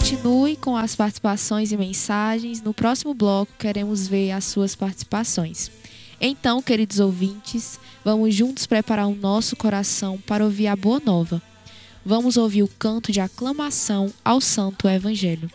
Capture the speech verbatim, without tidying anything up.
Continue com as participações e mensagens. No próximo bloco, queremos ver as suas participações. Então, queridos ouvintes, vamos juntos preparar o nosso coração para ouvir a Boa Nova. Vamos ouvir o canto de aclamação ao Santo Evangelho.